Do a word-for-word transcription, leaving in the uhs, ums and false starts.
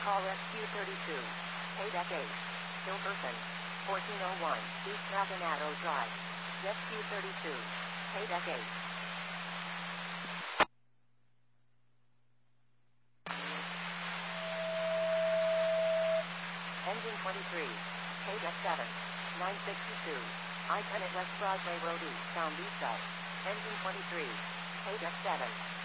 Call Rescue thirty-two. Paydeck eight. Hilverson. fourteen oh one. East Maganado Drive. Rescue thirty-two. Paydeck eight. Engine twenty-three. Paydeck seven. nine sixty-two. I ten at West Broadway Road East, Sound Vista. Engine twenty-three. Paydeck seven.